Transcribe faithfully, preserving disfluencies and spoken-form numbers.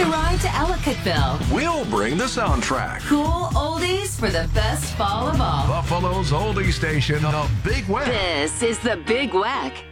the ride to Ellicottville. We'll bring the soundtrack. Cool oldies for the best fall of all. Buffalo's oldie station, the Big Wack. This is the Big Wack